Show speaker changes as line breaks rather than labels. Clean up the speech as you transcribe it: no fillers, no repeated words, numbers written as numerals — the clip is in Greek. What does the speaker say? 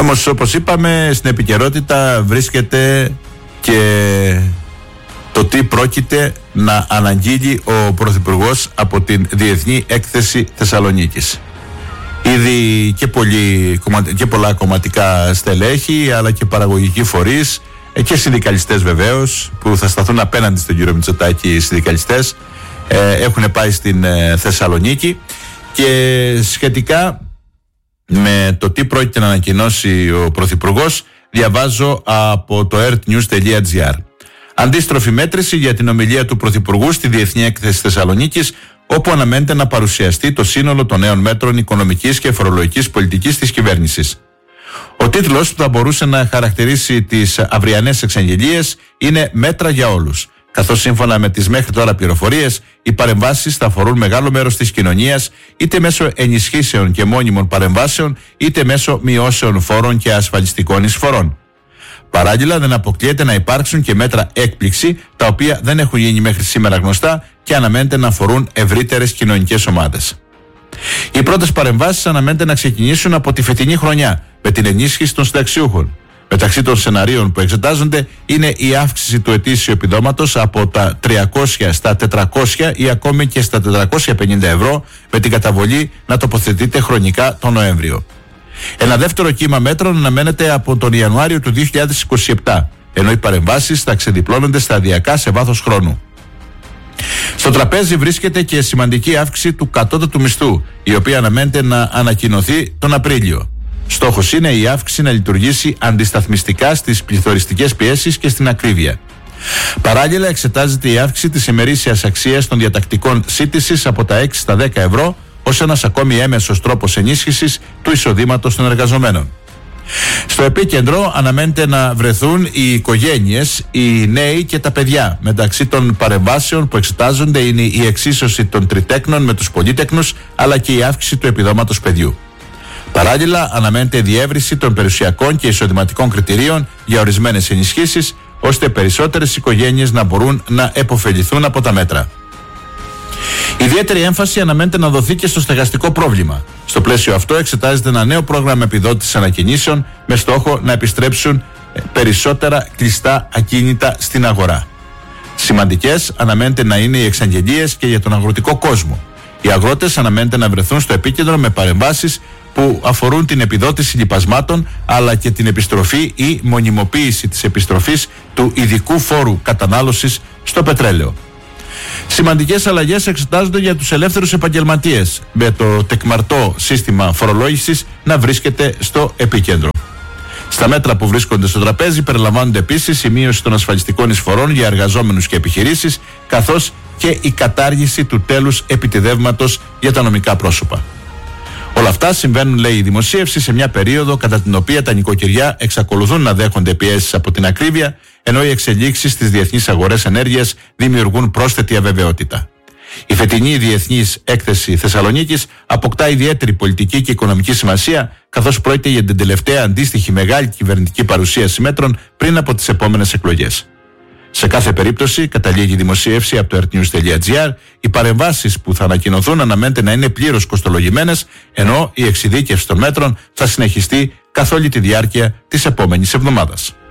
Όμως, όπως είπαμε, στην επικαιρότητα βρίσκεται και το τι πρόκειται να αναγγείλει ο Πρωθυπουργός από την Διεθνή Έκθεση Θεσσαλονίκης. Ήδη και πολλά κομματικά στελέχη, αλλά και παραγωγικοί φορείς και συνδικαλιστές βεβαίως, που θα σταθούν απέναντι στον κύριο Μητσοτάκη. Οι συνδικαλιστές έχουν πάει στην Θεσσαλονίκη και σχετικά με το τι πρόκειται να ανακοινώσει ο Πρωθυπουργός, διαβάζω από το earthnews.gr. Αντίστροφη μέτρηση για την ομιλία του Πρωθυπουργού στη Διεθνή Έκθεση Θεσσαλονίκης, όπου αναμένεται να παρουσιαστεί το σύνολο των νέων μέτρων οικονομικής και φορολογικής πολιτικής της κυβέρνησης. Ο τίτλος που θα μπορούσε να χαρακτηρίσει τις αυριανές εξαγγελίες είναι «Μέτρα για όλους», καθώς σύμφωνα με τις μέχρι τώρα πληροφορίες, οι παρεμβάσεις θα αφορούν μεγάλο μέρος της κοινωνίας, είτε μέσω ενισχύσεων και μόνιμων παρεμβάσεων, είτε μέσω μειώσεων φόρων και ασφαλιστικών εισφορών. Παράλληλα, δεν αποκλείεται να υπάρξουν και μέτρα έκπληξη, τα οποία δεν έχουν γίνει μέχρι σήμερα γνωστά και αναμένεται να αφορούν ευρύτερες κοινωνικές ομάδες. Οι πρώτες παρεμβάσεις αναμένεται να ξεκινήσουν από τη φετινή χρονιά, με την ενίσχυση των συνταξιούχων. Μεταξύ των σεναρίων που εξετάζονται είναι η αύξηση του ετήσιου επιδόματος από τα 300 στα 400 ή ακόμη και στα 450 ευρώ, με την καταβολή να τοποθετείται χρονικά τον Νοέμβριο. Ένα δεύτερο κύμα μέτρων αναμένεται από τον Ιανουάριο του 2027, ενώ οι παρεμβάσεις θα ξεδιπλώνονται σταδιακά σε βάθος χρόνου. Στο τραπέζι βρίσκεται και σημαντική αύξηση του κατώτατου μισθού, η οποία αναμένεται να ανακοινωθεί τον Απρίλιο. Στόχος είναι η αύξηση να λειτουργήσει αντισταθμιστικά στις πληθωριστικές πιέσεις και στην ακρίβεια. Παράλληλα, εξετάζεται η αύξηση της ημερήσιας αξίας των διατακτικών σύντησης από τα 6 στα 10 ευρώ, ως ένας ακόμη έμεσος τρόπος ενίσχυσης του εισοδήματος των εργαζομένων. Στο επίκεντρο αναμένεται να βρεθούν οι οικογένειες, οι νέοι και τα παιδιά. Μεταξύ των παρεμβάσεων που εξετάζονται είναι η εξίσωση των τριτέκνων με τους πολύτεκνους, αλλά και η αύξηση του επιδόματος παιδιού. Παράλληλα, αναμένεται η διεύρυνση των περιουσιακών και εισοδηματικών κριτηρίων για ορισμένες ενισχύσεις, ώστε περισσότερες οικογένειες να μπορούν να επωφεληθούν από τα μέτρα. Ιδιαίτερη έμφαση αναμένεται να δοθεί και στο στεγαστικό πρόβλημα. Στο πλαίσιο αυτό εξετάζεται ένα νέο πρόγραμμα επιδότησης ανακινήσεων με στόχο να επιστρέψουν περισσότερα κλειστά ακίνητα στην αγορά. Σημαντικές αναμένεται να είναι οι εξαγγελίες και για τον αγροτικό κόσμο. Οι αγρότες αναμένεται να βρεθούν στο επίκεντρο με παρεμβάσεις που αφορούν την επιδότηση λιπασμάτων, αλλά και την επιστροφή ή μονιμοποίηση της επιστροφής του ειδικού φόρου κατανάλωσης στο πετρέλαιο. Σημαντικές αλλαγές εξετάζονται για τους ελεύθερους επαγγελματίες, με το τεκμαρτό σύστημα φορολόγησης να βρίσκεται στο επίκεντρο. Στα μέτρα που βρίσκονται στο τραπέζι περιλαμβάνονται επίσης η μείωση των ασφαλιστικών εισφορών για εργαζόμενους και επιχειρήσεις, καθώς και η κατάργηση του τέλους επιτιδεύματος για τα νομικά πρόσωπα. Όλα αυτά συμβαίνουν, λέει η δημοσίευση, σε μια περίοδο κατά την οποία τα νοικοκυριά εξακολουθούν να δέχονται πιέσεις από την ακρίβεια, ενώ οι εξελίξεις στις διεθνείς αγορές ενέργειας δημιουργούν πρόσθετη αβεβαιότητα. Η φετινή Διεθνής Έκθεση Θεσσαλονίκης αποκτά ιδιαίτερη πολιτική και οικονομική σημασία, καθώς πρόκειται για την τελευταία αντίστοιχη μεγάλη κυβερνητική παρουσίαση μέτρων πριν από τις επόμενες εκλογές. Σε κάθε περίπτωση, καταλήγει η δημοσίευση από το earthnews.gr, οι παρεμβάσεις που θα ανακοινωθούν αναμένεται να είναι πλήρως κοστολογημένες, ενώ η εξειδίκευση των μέτρων θα συνεχιστεί καθ' όλη τη διάρκεια της επόμενης εβδομάδας.